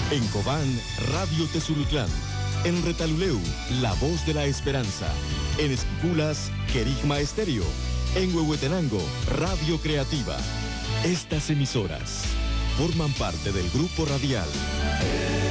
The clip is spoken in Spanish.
En Cobán, Radio Tesulclán. En Retaluleu, La Voz de la Esperanza. En Esquipulas, Querigma Estéreo. En Huehuetenango, Radio Creativa. Estas emisoras forman parte del grupo radial